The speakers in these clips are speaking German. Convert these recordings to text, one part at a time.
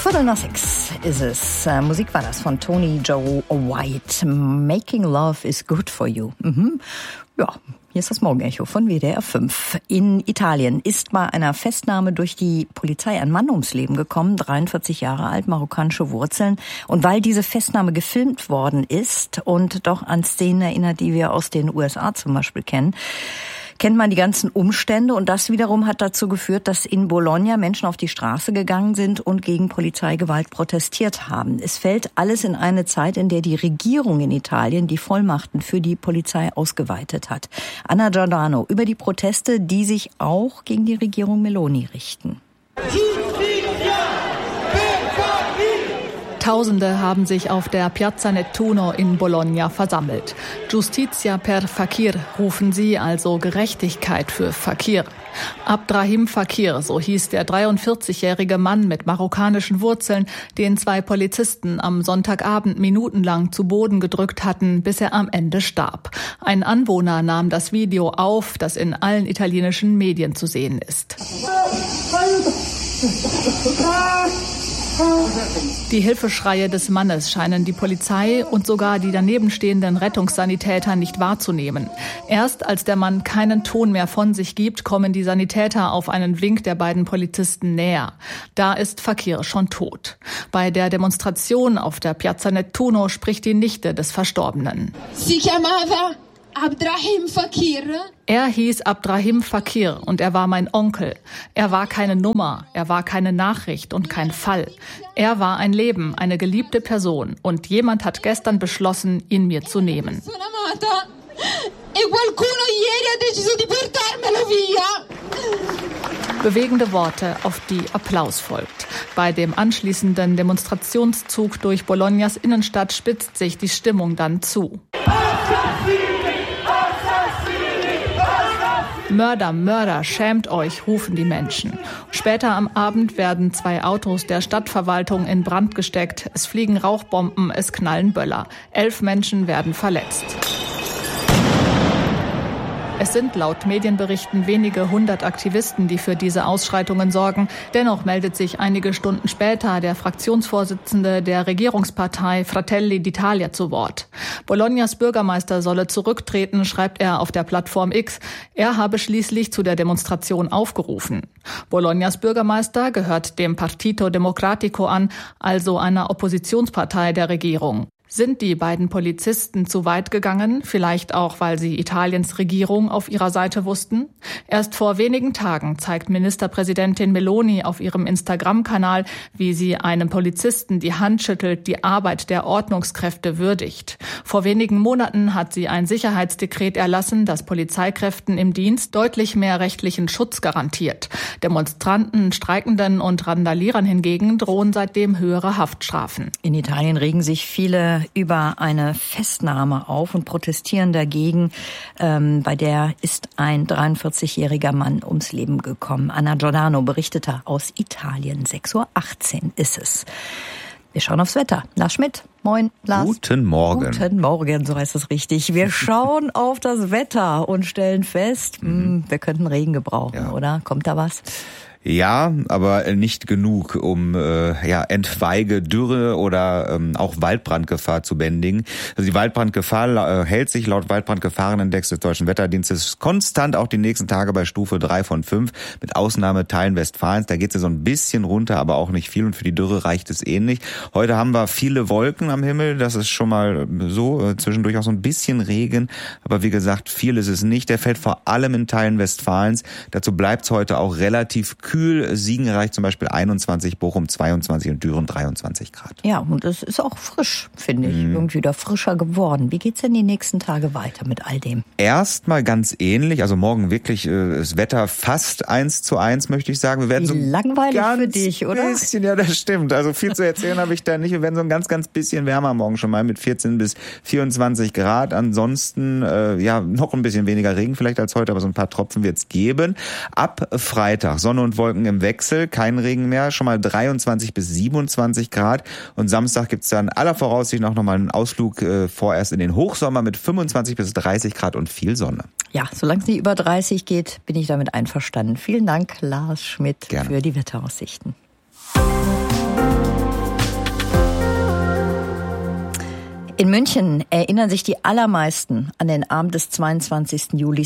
5:45 ist es. Musik war das von Tony Joe White. Making Love is good for you. Ja, hier ist das Morgenecho von WDR 5. In Italien ist bei einer Festnahme durch die Polizei ein Mann ums Leben gekommen, 43 Jahre alt, marokkanische Wurzeln. Und weil diese Festnahme gefilmt worden ist und doch an Szenen erinnert, die wir aus den USA zum Beispiel kennen, kennt man die ganzen Umstände, und das wiederum hat dazu geführt, dass in Bologna Menschen auf die Straße gegangen sind und gegen Polizeigewalt protestiert haben. Es fällt alles in eine Zeit, in der die Regierung in Italien die Vollmachten für die Polizei ausgeweitet hat. Anna Giordano über die Proteste, die sich auch gegen die Regierung Meloni richten. Tausende haben sich auf der Piazza Nettuno in Bologna versammelt. Giustizia per Fakir rufen sie, also Gerechtigkeit für Fakir. Abdrahim Fakir, so hieß der 43-jährige Mann mit marokkanischen Wurzeln, den 2 Polizisten am Sonntagabend minutenlang zu Boden gedrückt hatten, bis er am Ende starb. Ein Anwohner nahm das Video auf, das in allen italienischen Medien zu sehen ist. Die Hilfeschreie des Mannes scheinen die Polizei und sogar die danebenstehenden Rettungssanitäter nicht wahrzunehmen. Erst als der Mann keinen Ton mehr von sich gibt, kommen die Sanitäter auf einen Wink der beiden Polizisten näher. Da ist Fakir schon tot. Bei der Demonstration auf der Piazza Nettuno spricht die Nichte des Verstorbenen. Si chiamava Abdrahim Fakir. Er hieß Abdrahim Fakir und er war mein Onkel. Er war keine Nummer, er war keine Nachricht und kein Fall. Er war ein Leben, eine geliebte Person, und jemand hat gestern beschlossen, ihn mir zu nehmen. Bewegende Worte, auf die Applaus folgt. Bei dem anschließenden Demonstrationszug durch Bolognas Innenstadt spitzt sich die Stimmung dann zu. Mörder, Mörder, schämt euch, rufen die Menschen. Später am Abend werden 2 Autos der Stadtverwaltung in Brand gesteckt. Es fliegen Rauchbomben, es knallen Böller. 11 Menschen werden verletzt. Es sind laut Medienberichten wenige 100 Aktivisten, die für diese Ausschreitungen sorgen. Dennoch meldet sich einige Stunden später der Fraktionsvorsitzende der Regierungspartei Fratelli d'Italia zu Wort. Bolognas Bürgermeister solle zurücktreten, schreibt er auf der Plattform X. Er habe schließlich zu der Demonstration aufgerufen. Bolognas Bürgermeister gehört dem Partito Democratico an, also einer Oppositionspartei der Regierung. Sind die beiden Polizisten zu weit gegangen? Vielleicht auch, weil sie Italiens Regierung auf ihrer Seite wussten? Erst vor wenigen Tagen zeigt Ministerpräsidentin Meloni auf ihrem Instagram-Kanal, wie sie einem Polizisten die Hand schüttelt, die Arbeit der Ordnungskräfte würdigt. Vor wenigen Monaten hat sie ein Sicherheitsdekret erlassen, das Polizeikräften im Dienst deutlich mehr rechtlichen Schutz garantiert. Demonstranten, Streikenden und Randalierern hingegen drohen seitdem höhere Haftstrafen. In Italien regen sich viele über eine Festnahme auf und protestieren dagegen. Bei der ist ein 43-jähriger Mann ums Leben gekommen. Anna Giordano berichtete aus Italien. 6:18 Uhr ist es. Wir schauen aufs Wetter. Lars Schmidt. Moin, Lars. Guten Morgen. Guten Morgen, so heißt es richtig. Wir schauen auf das Wetter und stellen fest, wir könnten Regen gebrauchen, oder? Kommt da was? Ja, aber nicht genug, um etwaige Dürre oder auch Waldbrandgefahr zu bändigen. Also die Waldbrandgefahr hält sich laut Waldbrandgefahrenindex des Deutschen Wetterdienstes konstant auch die nächsten Tage bei Stufe 3 von 5, mit Ausnahme Teilen Westfalens. Da geht es ja so ein bisschen runter, aber auch nicht viel, und für die Dürre reicht es ähnlich. Heute haben wir viele Wolken am Himmel, das ist schon mal so, zwischendurch auch so ein bisschen Regen, aber wie gesagt, viel ist es nicht. Der fällt vor allem in Teilen Westfalens. Dazu bleibt es heute auch relativ kühl. Siegen erreicht zum Beispiel 21, Bochum 22 und Düren 23 Grad. Ja, und es ist auch frisch, finde ich, irgendwie wieder frischer geworden. Wie geht's denn die nächsten Tage weiter mit all dem? Erstmal ganz ähnlich, also morgen wirklich das Wetter fast 1:1, möchte ich sagen. Wir werden Wie so langweilig für dich, oder? Bisschen, ja, das stimmt. Also viel zu erzählen habe ich da nicht. Wir werden so ein ganz, ganz bisschen wärmer morgen schon mal mit 14 bis 24 Grad. Ansonsten noch ein bisschen weniger Regen vielleicht als heute, aber so ein paar Tropfen wird es geben. Ab Freitag Sonne und Wolken im Wechsel, kein Regen mehr, schon mal 23 bis 27 Grad. Und Samstag gibt's dann aller Voraussicht noch mal einen Ausflug vorerst in den Hochsommer mit 25 bis 30 Grad und viel Sonne. Ja, solange es nicht über 30 geht, bin ich damit einverstanden. Vielen Dank, Lars Schmidt, Gerne. für die Wetteraussichten. In München erinnern sich die allermeisten an den Abend des 22. Juli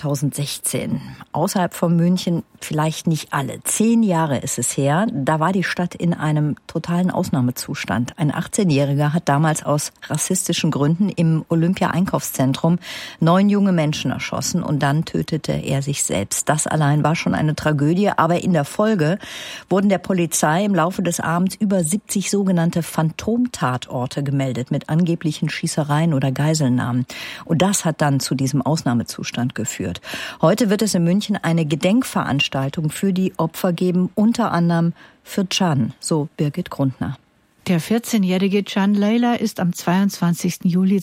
2016. Außerhalb von München vielleicht nicht alle. 10 Jahre ist es her. Da war die Stadt in einem totalen Ausnahmezustand. Ein 18-Jähriger hat damals aus rassistischen Gründen im Olympia-Einkaufszentrum 9 junge Menschen erschossen und dann tötete er sich selbst. Das allein war schon eine Tragödie, aber in der Folge wurden der Polizei im Laufe des Abends über 70 sogenannte Phantomtatorte gemeldet mit angeblichen Schießereien oder Geiselnahmen. Und das hat dann zu diesem Ausnahmezustand geführt. Heute wird es in München eine Gedenkveranstaltung für die Opfer geben, unter anderem für Can, so Birgit Grundner. Der 14-jährige Can Leyla ist am 22. Juli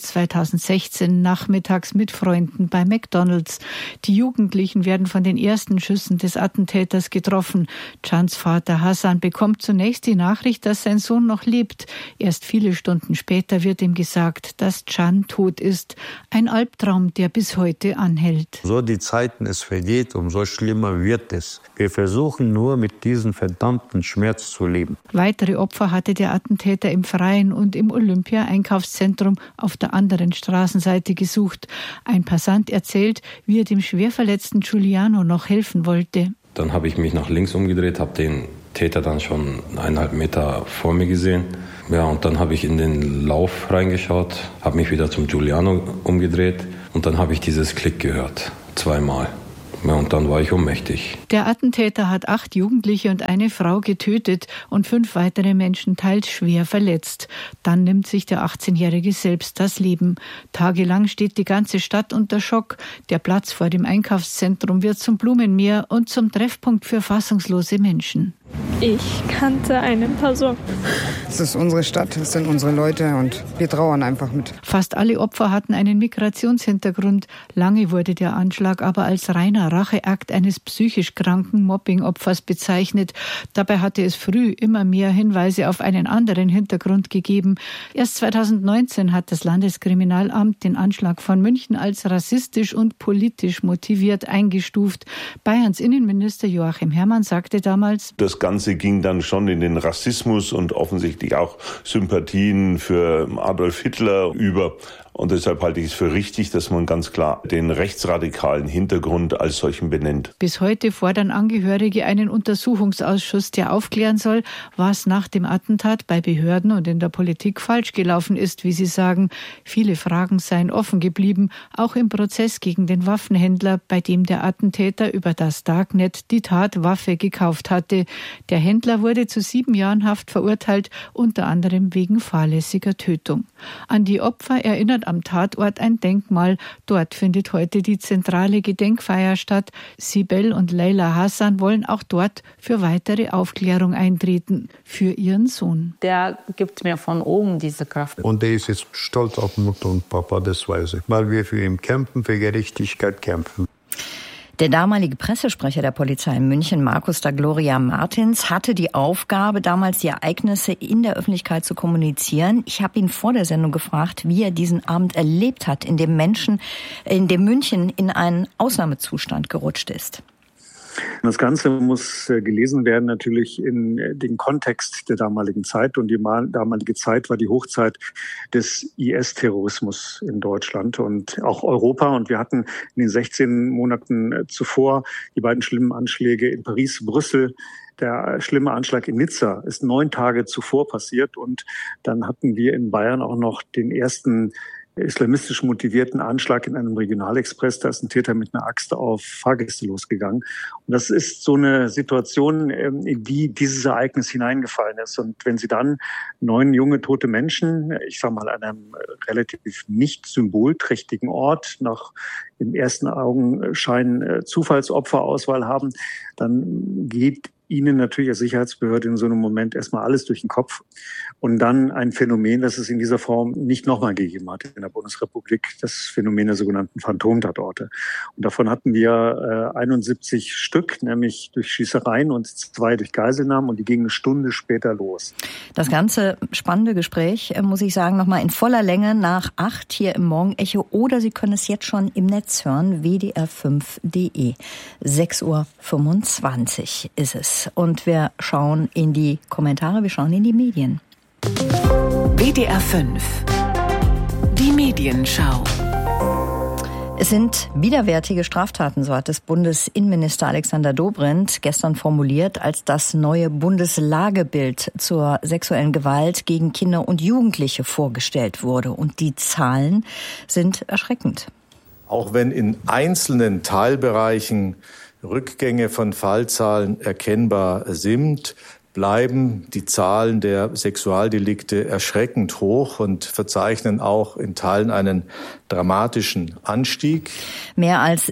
2016 nachmittags mit Freunden bei McDonald's. Die Jugendlichen werden von den ersten Schüssen des Attentäters getroffen. Cans Vater Hassan bekommt zunächst die Nachricht, dass sein Sohn noch lebt. Erst viele Stunden später wird ihm gesagt, dass Can tot ist. Ein Albtraum, der bis heute anhält. So die Zeiten es vergeht, umso schlimmer wird es. Wir versuchen nur mit diesem verdammten Schmerz zu leben. Weitere Opfer hatte der Attentäter im Freien und im Olympia-Einkaufszentrum auf der anderen Straßenseite gesucht. Ein Passant erzählt, wie er dem schwerverletzten Giuliano noch helfen wollte. Dann habe ich mich nach links umgedreht, habe den Täter dann schon 1,5 Meter vor mir gesehen. Ja, und dann habe ich in den Lauf reingeschaut, habe mich wieder zum Giuliano umgedreht und dann habe ich dieses Klick gehört, 2-mal. Ja, und dann war ich ohnmächtig. Der Attentäter hat 8 Jugendliche und eine Frau getötet und 5 weitere Menschen teils schwer verletzt. Dann nimmt sich der 18-Jährige selbst das Leben. Tagelang steht die ganze Stadt unter Schock. Der Platz vor dem Einkaufszentrum wird zum Blumenmeer und zum Treffpunkt für fassungslose Menschen. Ich kannte eine Person. Es ist unsere Stadt, es sind unsere Leute und wir trauern einfach mit. Fast alle Opfer hatten einen Migrationshintergrund. Lange wurde der Anschlag aber als reiner Racheakt eines psychisch kranken Mobbing-Opfers bezeichnet. Dabei hatte es früh immer mehr Hinweise auf einen anderen Hintergrund gegeben. Erst 2019 hat das Landeskriminalamt den Anschlag von München als rassistisch und politisch motiviert eingestuft. Bayerns Innenminister Joachim Herrmann sagte damals: Das Ganze ging dann schon in den Rassismus und offensichtlich auch Sympathien für Adolf Hitler über. Und deshalb halte ich es für richtig, dass man ganz klar den rechtsradikalen Hintergrund als solchen benennt. Bis heute fordern Angehörige einen Untersuchungsausschuss, der aufklären soll, was nach dem Attentat bei Behörden und in der Politik falsch gelaufen ist, wie sie sagen. Viele Fragen seien offen geblieben, auch im Prozess gegen den Waffenhändler, bei dem der Attentäter über das Darknet die Tatwaffe gekauft hatte. Der Händler wurde zu 7 Jahren Haft verurteilt, unter anderem wegen fahrlässiger Tötung. An die Opfer erinnert am Tatort ein Denkmal. Dort findet heute die zentrale Gedenkfeier statt. Sibel und Leyla Hassan wollen auch dort für weitere Aufklärung eintreten. Für ihren Sohn. Der gibt mir von oben diese Kraft. Und der ist jetzt stolz auf Mutter und Papa, das weiß ich. Weil wir für ihn kämpfen, für Gerechtigkeit kämpfen. Der damalige Pressesprecher der Polizei in München, Markus da Gloria Martins, hatte die Aufgabe, damals die Ereignisse in der Öffentlichkeit zu kommunizieren. Ich habe ihn vor der Sendung gefragt, wie er diesen Abend erlebt hat, in dem München in einen Ausnahmezustand gerutscht ist. Das Ganze muss gelesen werden natürlich in den Kontext der damaligen Zeit. Und die damalige Zeit war die Hochzeit des IS-Terrorismus in Deutschland und auch Europa. Und wir hatten in den 16 Monaten zuvor die beiden schlimmen Anschläge in Paris, Brüssel. Der schlimme Anschlag in Nizza ist 9 Tage zuvor passiert. Und dann hatten wir in Bayern auch noch den ersten islamistisch motivierten Anschlag in einem Regionalexpress. Da ist ein Täter mit einer Axt auf Fahrgäste losgegangen. Und das ist so eine Situation, in die dieses Ereignis hineingefallen ist. Und wenn Sie dann 9 junge tote Menschen, ich sage mal an einem relativ nicht symbolträchtigen Ort, nach im ersten Augenschein Zufallsopferauswahl haben, dann geht Ihnen natürlich als Sicherheitsbehörde in so einem Moment erstmal alles durch den Kopf. Und dann ein Phänomen, das es in dieser Form nicht nochmal gegeben hat in der Bundesrepublik, das Phänomen der sogenannten Phantomtatorte. Und davon hatten wir 71 Stück, nämlich durch Schießereien und 2 durch Geiselnahmen, und die gingen eine Stunde später los. Das ganze spannende Gespräch, muss ich sagen, nochmal in voller Länge nach 8 hier im Morgenecho, oder Sie können es jetzt schon im Netz hören, wdr5.de. 6:25 ist es. Und wir schauen in die Kommentare, wir schauen in die Medien. WDR 5 Die Medienschau. Es sind widerwärtige Straftaten, so hat es Bundesinnenminister Alexander Dobrindt gestern formuliert, als das neue Bundeslagebild zur sexuellen Gewalt gegen Kinder und Jugendliche vorgestellt wurde. Und die Zahlen sind erschreckend. Auch wenn in einzelnen Teilbereichen Rückgänge von Fallzahlen erkennbar sind, bleiben die Zahlen der Sexualdelikte erschreckend hoch und verzeichnen auch in Teilen einen dramatischen Anstieg. Mehr als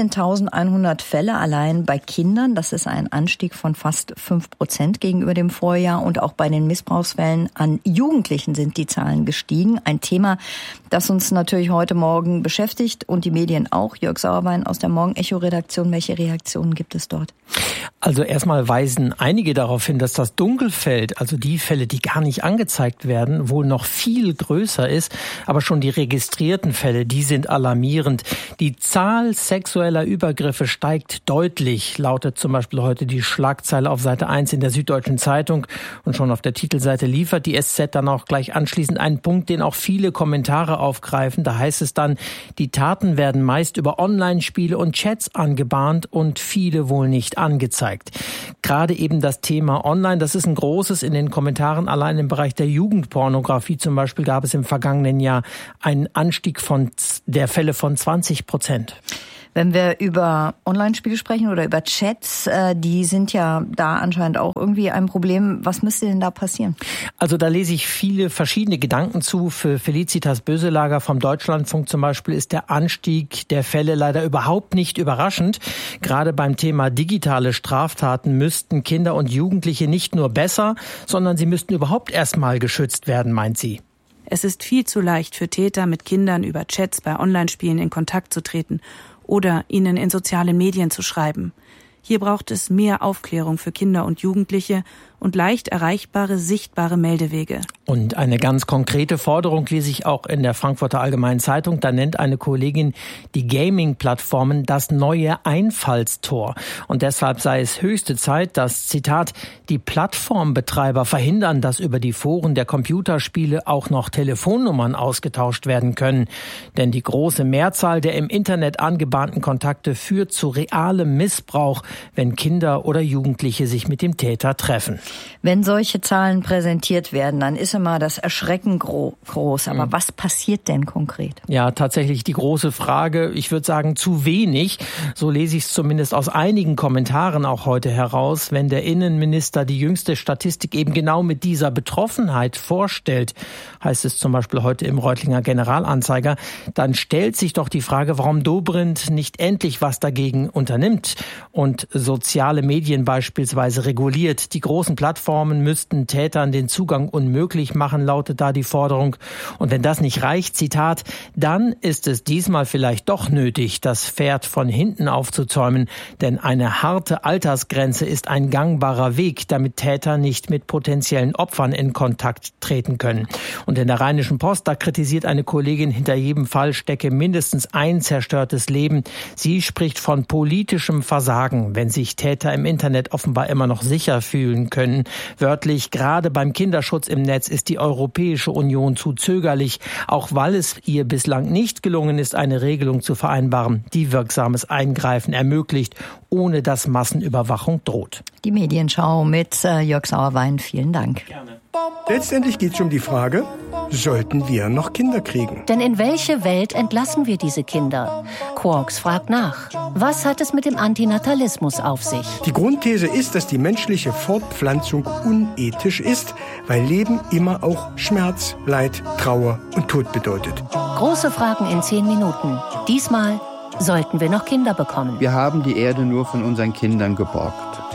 17.100 Fälle allein bei Kindern. Das ist ein Anstieg von fast 5% gegenüber dem Vorjahr. Und auch bei den Missbrauchsfällen an Jugendlichen sind die Zahlen gestiegen. Ein Thema, das uns natürlich heute Morgen beschäftigt und die Medien auch. Jörg Sauerwein aus der Morgen-Echo-Redaktion. Welche Reaktionen gibt es dort? Also erstmal weisen einige darauf hin, dass das Dunkelfeld, also die Fälle, die gar nicht angezeigt werden, wohl noch viel größer ist. Aber schon die registrierten Fälle, die sind alarmierend. Die Zahl sexueller Übergriffe steigt deutlich, lautet zum Beispiel heute die Schlagzeile auf Seite 1 in der Süddeutschen Zeitung. Und schon auf der Titelseite liefert die SZ dann auch gleich anschließend einen Punkt, den auch viele Kommentare aufgreifen. Da heißt es dann, die Taten werden meist über Online-Spiele und Chats angebahnt und viele wohl nicht angezeigt. Gerade eben das Thema Online, das ist ein großes in den Kommentaren. Allein im Bereich der Jugendpornografie zum Beispiel gab es im vergangenen Jahr einen Anstieg der Fälle von 20%. Wenn wir über Online-Spiele sprechen oder über Chats, die sind ja da anscheinend auch irgendwie ein Problem. Was müsste denn da passieren? Also da lese ich viele verschiedene Gedanken zu. Für Felicitas Böselager vom Deutschlandfunk zum Beispiel ist der Anstieg der Fälle leider überhaupt nicht überraschend. Gerade beim Thema digitale Straftaten müssten Kinder und Jugendliche nicht nur besser, sondern sie müssten überhaupt erstmal geschützt werden, meint sie. Es ist viel zu leicht für Täter, mit Kindern über Chats bei Online-Spielen in Kontakt zu treten oder ihnen in sozialen Medien zu schreiben. Hier braucht es mehr Aufklärung für Kinder und Jugendliche und leicht erreichbare, sichtbare Meldewege. Und eine ganz konkrete Forderung lese ich auch in der Frankfurter Allgemeinen Zeitung. Da nennt eine Kollegin die Gaming-Plattformen das neue Einfallstor. Und deshalb sei es höchste Zeit, dass, Zitat, die Plattformbetreiber verhindern, dass über die Foren der Computerspiele auch noch Telefonnummern ausgetauscht werden können. Denn die große Mehrzahl der im Internet angebahnten Kontakte führt zu realem Missbrauch, wenn Kinder oder Jugendliche sich mit dem Täter treffen. Wenn solche Zahlen präsentiert werden, dann ist immer das Erschrecken groß. Aber was passiert denn konkret? Ja, tatsächlich die große Frage. Ich würde sagen, zu wenig. So lese ich es zumindest aus einigen Kommentaren auch heute heraus. Wenn der Innenminister die jüngste Statistik eben genau mit dieser Betroffenheit vorstellt, heißt es zum Beispiel heute im Reutlinger Generalanzeiger, dann stellt sich doch die Frage, warum Dobrindt nicht endlich was dagegen unternimmt und soziale Medien beispielsweise reguliert. Die großen Plattformen müssten Tätern den Zugang unmöglich machen, lautet da die Forderung. Und wenn das nicht reicht, Zitat, dann ist es diesmal vielleicht doch nötig, das Pferd von hinten aufzuzäumen. Denn eine harte Altersgrenze ist ein gangbarer Weg, damit Täter nicht mit potenziellen Opfern in Kontakt treten können. Und in der Rheinischen Post, da kritisiert eine Kollegin, hinter jedem Fall stecke mindestens ein zerstörtes Leben. Sie spricht von politischem Versagen, wenn sich Täter im Internet offenbar immer noch sicher fühlen können. Wörtlich, gerade beim Kinderschutz im Netz ist die Europäische Union zu zögerlich, auch weil es ihr bislang nicht gelungen ist, eine Regelung zu vereinbaren, die wirksames Eingreifen ermöglicht, ohne dass Massenüberwachung droht. Die Medienschau mit Jörg Sauerwein. Vielen Dank. Gerne. Letztendlich geht es um die Frage, sollten wir noch Kinder kriegen? Denn in welche Welt entlassen wir diese Kinder? Quarks fragt nach. Was hat es mit dem Antinatalismus auf sich? Die Grundthese ist, dass die menschliche Fortpflanzung unethisch ist, weil Leben immer auch Schmerz, Leid, Trauer und Tod bedeutet. Große Fragen in 10 Minuten. Diesmal sollten wir noch Kinder bekommen. Wir haben die Erde nur von unseren Kindern geborgt.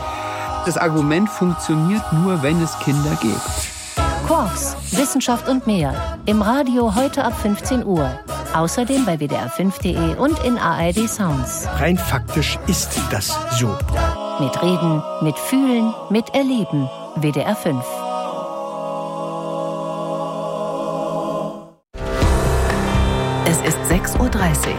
Das Argument funktioniert nur, wenn es Kinder gibt. Quarks, Wissenschaft und mehr. Im Radio heute ab 15 Uhr. Außerdem bei wdr5.de und in ARD Sounds. Rein faktisch ist das so. Mit Reden, mit Fühlen, mit Erleben. WDR 5. Es ist 6:30 Uhr.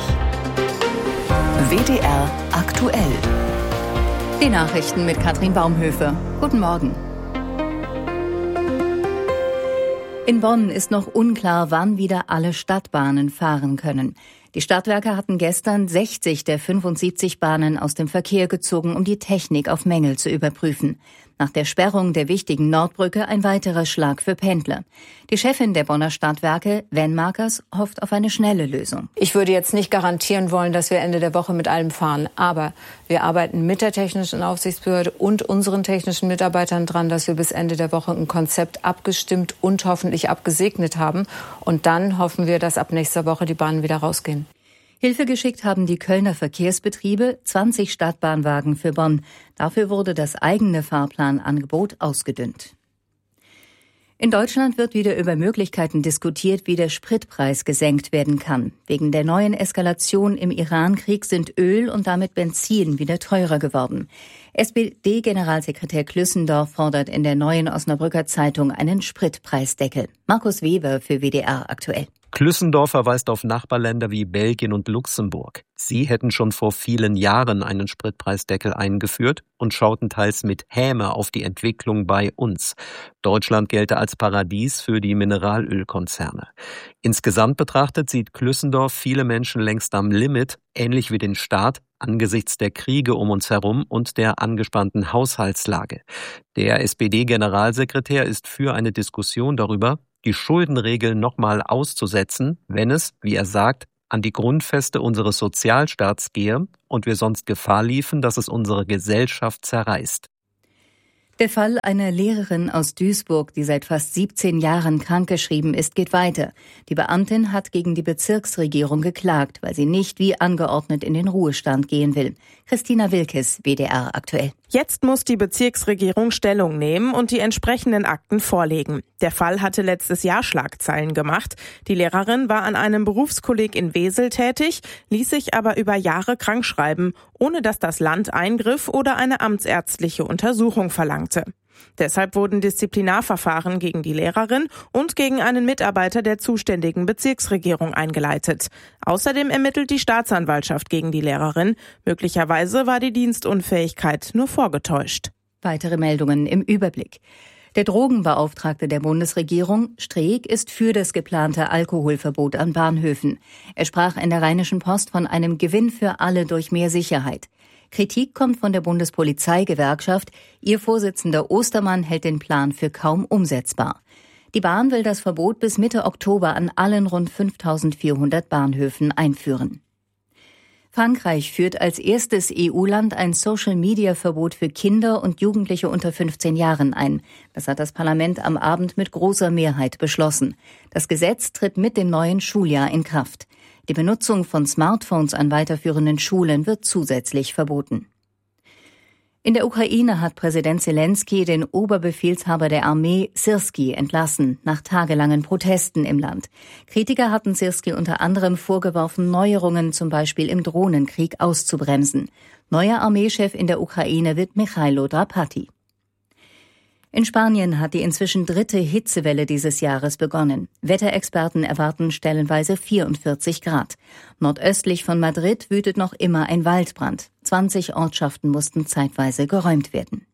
WDR aktuell. Die Nachrichten mit Katrin Baumhöfe. Guten Morgen. In Bonn ist noch unklar, wann wieder alle Stadtbahnen fahren können. Die Stadtwerke hatten gestern 60 der 75 Bahnen aus dem Verkehr gezogen, um die Technik auf Mängel zu überprüfen. Nach der Sperrung der wichtigen Nordbrücke ein weiterer Schlag für Pendler. Die Chefin der Bonner Stadtwerke, Wen Markers, hofft auf eine schnelle Lösung. Ich würde jetzt nicht garantieren wollen, dass wir Ende der Woche mit allem fahren. Aber wir arbeiten mit der Technischen Aufsichtsbehörde und unseren technischen Mitarbeitern dran, dass wir bis Ende der Woche ein Konzept abgestimmt und hoffentlich abgesegnet haben. Und dann hoffen wir, dass ab nächster Woche die Bahnen wieder rausgehen. Hilfe geschickt haben die Kölner Verkehrsbetriebe 20 Stadtbahnwagen für Bonn. Dafür wurde das eigene Fahrplanangebot ausgedünnt. In Deutschland wird wieder über Möglichkeiten diskutiert, wie der Spritpreis gesenkt werden kann. Wegen der neuen Eskalation im Iran-Krieg sind Öl und damit Benzin wieder teurer geworden. SPD-Generalsekretär Klüssendorf fordert in der Neuen Osnabrücker Zeitung einen Spritpreisdeckel. Markus Weber für WDR aktuell. Klüssendorf verweist auf Nachbarländer wie Belgien und Luxemburg. Sie hätten schon vor vielen Jahren einen Spritpreisdeckel eingeführt und schauten teils mit Häme auf die Entwicklung bei uns. Deutschland gelte als Paradies für die Mineralölkonzerne. Insgesamt betrachtet sieht Klüssendorf viele Menschen längst am Limit, ähnlich wie den Staat, angesichts der Kriege um uns herum und der angespannten Haushaltslage. Der SPD-Generalsekretär ist für eine Diskussion darüber, die Schuldenregeln nochmal auszusetzen, wenn es, wie er sagt, an die Grundfeste unseres Sozialstaats gehe und wir sonst Gefahr liefen, dass es unsere Gesellschaft zerreißt. Der Fall einer Lehrerin aus Duisburg, die seit fast 17 Jahren krankgeschrieben ist, geht weiter. Die Beamtin hat gegen die Bezirksregierung geklagt, weil sie nicht wie angeordnet in den Ruhestand gehen will. Christina Wilkes, WDR aktuell. Jetzt muss die Bezirksregierung Stellung nehmen und die entsprechenden Akten vorlegen. Der Fall hatte letztes Jahr Schlagzeilen gemacht. Die Lehrerin war an einem Berufskolleg in Wesel tätig, ließ sich aber über Jahre krankschreiben, ohne dass das Land eingriff oder eine amtsärztliche Untersuchung verlangte. Deshalb wurden Disziplinarverfahren gegen die Lehrerin und gegen einen Mitarbeiter der zuständigen Bezirksregierung eingeleitet. Außerdem ermittelt die Staatsanwaltschaft gegen die Lehrerin. Möglicherweise war die Dienstunfähigkeit nur vorgetäuscht. Weitere Meldungen im Überblick. Der Drogenbeauftragte der Bundesregierung, Streeck, ist für das geplante Alkoholverbot an Bahnhöfen. Er sprach in der Rheinischen Post von einem Gewinn für alle durch mehr Sicherheit. Kritik kommt von der Bundespolizeigewerkschaft. Ihr Vorsitzender Ostermann hält den Plan für kaum umsetzbar. Die Bahn will das Verbot bis Mitte Oktober an allen rund 5.400 Bahnhöfen einführen. Frankreich führt als erstes EU-Land ein Social-Media-Verbot für Kinder und Jugendliche unter 15 Jahren ein. Das hat das Parlament am Abend mit großer Mehrheit beschlossen. Das Gesetz tritt mit dem neuen Schuljahr in Kraft. Die Benutzung von Smartphones an weiterführenden Schulen wird zusätzlich verboten. In der Ukraine hat Präsident Zelensky den Oberbefehlshaber der Armee Syrski entlassen, nach tagelangen Protesten im Land. Kritiker hatten Syrski unter anderem vorgeworfen, Neuerungen zum Beispiel im Drohnenkrieg auszubremsen. Neuer Armeechef in der Ukraine wird Michailo Drapati. In Spanien hat die inzwischen 3. Hitzewelle dieses Jahres begonnen. Wetterexperten erwarten stellenweise 44 Grad. Nordöstlich von Madrid wütet noch immer ein Waldbrand. 20 Ortschaften mussten zeitweise geräumt werden.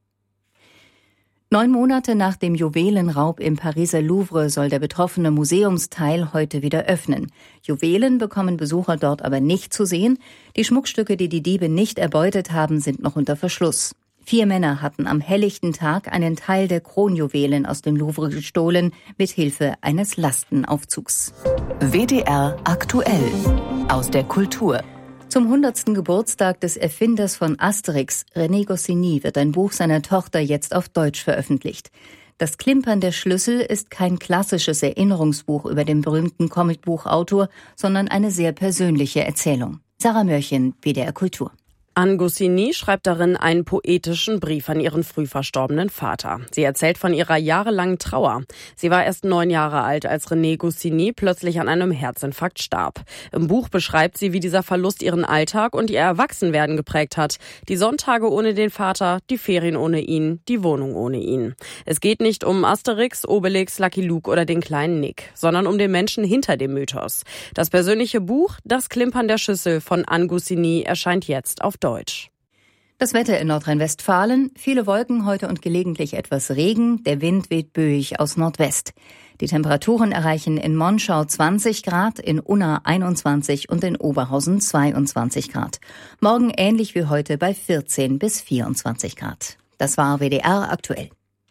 9 Monate nach dem Juwelenraub im Pariser Louvre soll der betroffene Museumsteil heute wieder öffnen. Juwelen bekommen Besucher dort aber nicht zu sehen. Die Schmuckstücke, die die Diebe nicht erbeutet haben, sind noch unter Verschluss. 4 Männer hatten am helllichten Tag einen Teil der Kronjuwelen aus dem Louvre gestohlen, mit Hilfe eines Lastenaufzugs. WDR aktuell aus der Kultur. Zum 100. Geburtstag des Erfinders von Asterix, René Goscinny, wird ein Buch seiner Tochter jetzt auf Deutsch veröffentlicht. Das Klimpern der Schlüssel ist kein klassisches Erinnerungsbuch über den berühmten Comicbuchautor, sondern eine sehr persönliche Erzählung. Sarah Mörchen, WDR Kultur. Anne Goscinny schreibt darin einen poetischen Brief an ihren früh verstorbenen Vater. Sie erzählt von ihrer jahrelangen Trauer. Sie war erst 9 Jahre alt, als René Goscinny plötzlich an einem Herzinfarkt starb. Im Buch beschreibt sie, wie dieser Verlust ihren Alltag und ihr Erwachsenwerden geprägt hat. Die Sonntage ohne den Vater, die Ferien ohne ihn, die Wohnung ohne ihn. Es geht nicht um Asterix, Obelix, Lucky Luke oder den kleinen Nick, sondern um den Menschen hinter dem Mythos. Das persönliche Buch Das Klimpern der Schüssel von Anne Goscinny erscheint jetzt auf Deutsch. Das Wetter in Nordrhein-Westfalen, viele Wolken heute und gelegentlich etwas Regen, der Wind weht böig aus Nordwest. Die Temperaturen erreichen in Monschau 20 Grad, in Unna 21 und in Oberhausen 22 Grad. Morgen ähnlich wie heute bei 14 bis 24 Grad. Das war WDR aktuell.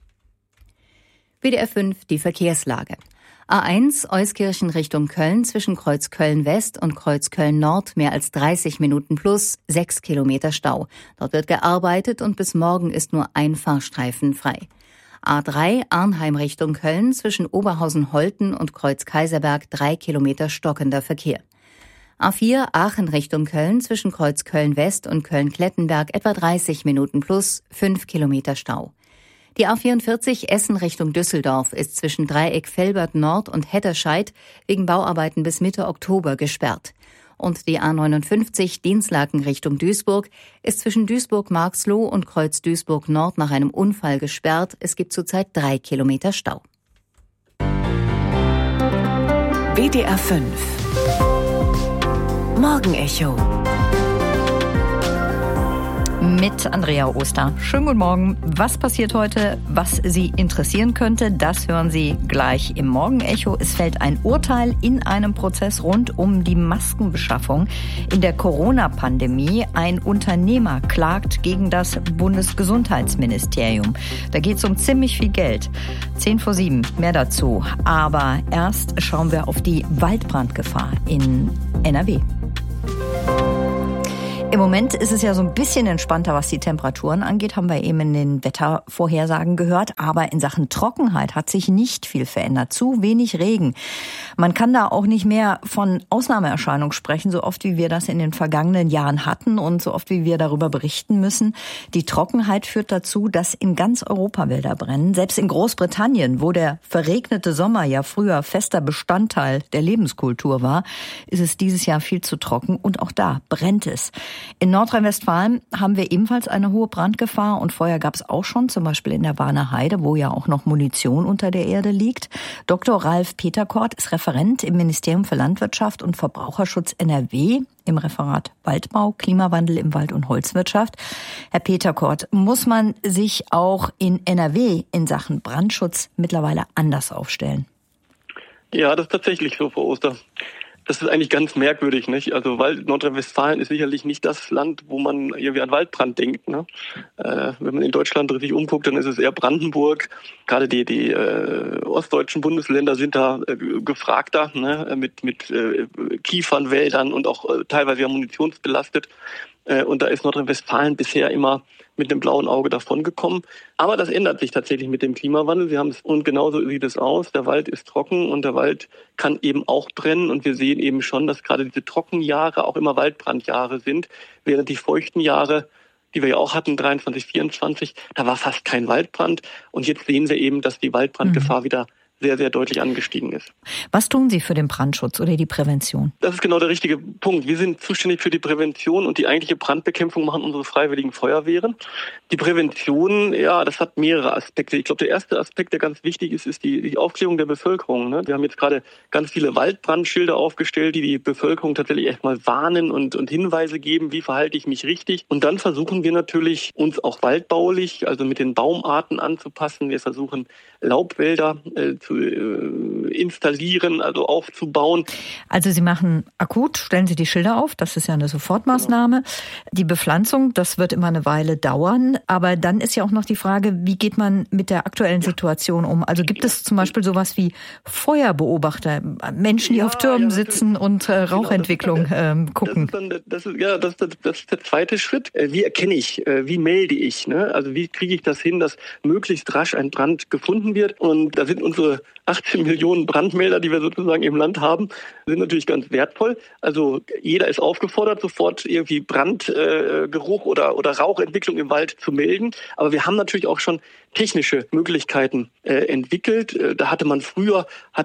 WDR 5, die Verkehrslage. A1 Euskirchen Richtung Köln zwischen Kreuz Köln West und Kreuz Köln Nord mehr als 30 Minuten plus 6 Kilometer Stau. Dort wird gearbeitet und bis morgen ist nur ein Fahrstreifen frei. A3 Arnheim Richtung Köln zwischen Oberhausen-Holten und Kreuz Kaiserberg 3 Kilometer stockender Verkehr. A4 Aachen Richtung Köln zwischen Kreuz Köln West und Köln-Klettenberg etwa 30 Minuten plus 5 Kilometer Stau. Die A44 Essen Richtung Düsseldorf ist zwischen Dreieck Velbert Nord und Hetterscheid wegen Bauarbeiten bis Mitte Oktober gesperrt. Und die A59 Dinslaken Richtung Duisburg ist zwischen Duisburg-Marxloh und Kreuz Duisburg Nord nach einem Unfall gesperrt. Es gibt zurzeit 3 Kilometer Stau. WDR 5 Morgenecho mit Andrea Oster. Schönen guten Morgen. Was passiert heute, was Sie interessieren könnte, das hören Sie gleich im Morgenecho. Es fällt ein Urteil in einem Prozess rund um die Maskenbeschaffung in der Corona-Pandemie. Ein Unternehmer klagt gegen das Bundesgesundheitsministerium. Da geht es um ziemlich viel Geld. 6:10, mehr dazu. Aber erst schauen wir auf die Waldbrandgefahr in NRW. Im Moment ist es ja so ein bisschen entspannter, was die Temperaturen angeht, haben wir eben in den Wettervorhersagen gehört. Aber in Sachen Trockenheit hat sich nicht viel verändert. Zu wenig Regen. Man kann da auch nicht mehr von Ausnahmeerscheinung sprechen, so oft wie wir das in den vergangenen Jahren hatten und so oft wie wir darüber berichten müssen. Die Trockenheit führt dazu, dass in ganz Europa Wälder brennen. Selbst in Großbritannien, wo der verregnete Sommer ja früher fester Bestandteil der Lebenskultur war, ist es dieses Jahr viel zu trocken und auch da brennt es. In Nordrhein-Westfalen haben wir ebenfalls eine hohe Brandgefahr und Feuer gab es auch schon, zum Beispiel in der Warner Heide, wo ja auch noch Munition unter der Erde liegt. Dr. Ralf Peterkort ist Referent im Ministerium für Landwirtschaft und Verbraucherschutz NRW im Referat Waldbau, Klimawandel im Wald- und Holzwirtschaft. Herr Peterkort, muss man sich auch in NRW in Sachen Brandschutz mittlerweile anders aufstellen? Ja, das ist tatsächlich so, Frau Oster. Das ist eigentlich ganz merkwürdig, nicht? Also Nordrhein-Westfalen ist sicherlich nicht das Land, wo man irgendwie an Waldbrand denkt, ne? Wenn man in Deutschland richtig umguckt, dann ist es eher Brandenburg. Gerade die ostdeutschen Bundesländer sind da gefragter, ne? Mit Kiefernwäldern und auch teilweise ja munitionsbelastet. Und da ist Nordrhein-Westfalen bisher immer mit einem blauen Auge davongekommen. Aber das ändert sich tatsächlich mit dem Klimawandel. Und genauso sieht es aus. Der Wald ist trocken und der Wald kann eben auch brennen. Und wir sehen eben schon, dass gerade diese Trockenjahre auch immer Waldbrandjahre sind, während die feuchten Jahre, die wir ja auch hatten, 23, 24, da war fast kein Waldbrand. Und jetzt sehen wir eben, dass die Waldbrandgefahr wieder sehr, sehr deutlich angestiegen ist. Was tun Sie für den Brandschutz oder die Prävention? Das ist genau der richtige Punkt. Wir sind zuständig für die Prävention und die eigentliche Brandbekämpfung machen unsere freiwilligen Feuerwehren. Die Prävention, ja, das hat mehrere Aspekte. Ich glaube, der erste Aspekt, der ganz wichtig ist, ist die Aufklärung der Bevölkerung. Ne? Wir haben jetzt gerade ganz viele Waldbrandschilder aufgestellt, die Bevölkerung tatsächlich erstmal warnen und Hinweise geben, wie verhalte ich mich richtig. Und dann versuchen wir natürlich, uns auch waldbaulich, also mit den Baumarten anzupassen. Wir versuchen, Laubwälder zu installieren, also aufzubauen. Also Sie machen akut, stellen Sie die Schilder auf, das ist ja eine Sofortmaßnahme. Die Bepflanzung, das wird immer eine Weile dauern, aber dann ist ja auch noch die Frage, wie geht man mit der aktuellen Situation um? Also gibt es zum Beispiel sowas wie Feuerbeobachter, Menschen, die auf Türmen sitzen und Rauchentwicklung gucken? Das ist der zweite Schritt. Wie erkenne ich, wie melde ich? Ne? Also wie kriege ich das hin, dass möglichst rasch ein Brand gefunden wird? Und da sind unsere 18 Millionen Brandmelder, die wir sozusagen im Land haben, sind natürlich ganz wertvoll. Also jeder ist aufgefordert, sofort irgendwie Brandgeruch oder Rauchentwicklung im Wald zu melden. Aber wir haben natürlich auch schon technische Möglichkeiten entwickelt. Da hatte man früher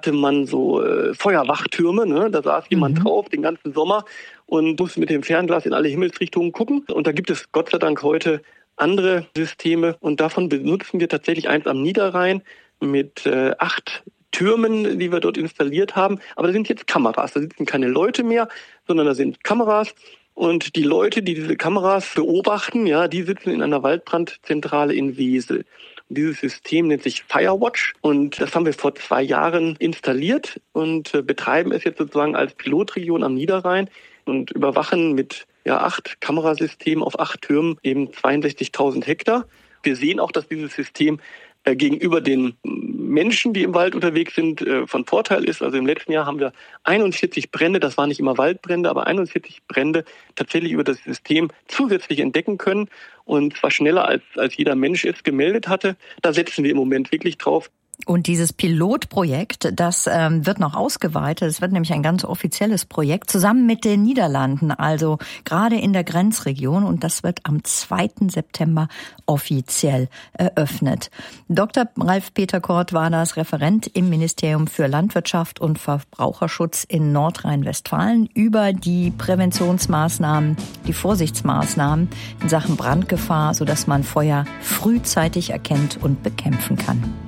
so Feuerwachtürme, ne? Da saß jemand drauf den ganzen Sommer und musste mit dem Fernglas in alle Himmelsrichtungen gucken. Und da gibt es Gott sei Dank heute andere Systeme und davon benutzen wir tatsächlich eins am Niederrhein mit 8 Türmen, die wir dort installiert haben. Aber da sind jetzt Kameras. Da sitzen keine Leute mehr, sondern da sind Kameras. Und die Leute, die diese Kameras beobachten, ja, die sitzen in einer Waldbrandzentrale in Wesel. Dieses System nennt sich Firewatch und das haben wir vor 2 Jahren installiert und betreiben es jetzt sozusagen als Pilotregion am Niederrhein und überwachen mit 8 Kamerasystemen auf 8 Türmen eben 62.000 Hektar. Wir sehen auch, dass dieses System gegenüber den Menschen, die im Wald unterwegs sind, von Vorteil ist. Also im letzten Jahr haben wir 41 Brände, das waren nicht immer Waldbrände, aber 41 Brände tatsächlich über das System zusätzlich entdecken können. Und zwar schneller, als jeder Mensch es gemeldet hatte. Da setzen wir im Moment wirklich drauf. Und dieses Pilotprojekt, das wird noch ausgeweitet. Es wird nämlich ein ganz offizielles Projekt zusammen mit den Niederlanden, also gerade in der Grenzregion. Und das wird am 2. September offiziell eröffnet. Dr. Ralf-Peter Kort war das Referent im Ministerium für Landwirtschaft und Verbraucherschutz in Nordrhein-Westfalen über die Präventionsmaßnahmen, die Vorsichtsmaßnahmen in Sachen Brandgefahr, sodass man Feuer frühzeitig erkennt und bekämpfen kann.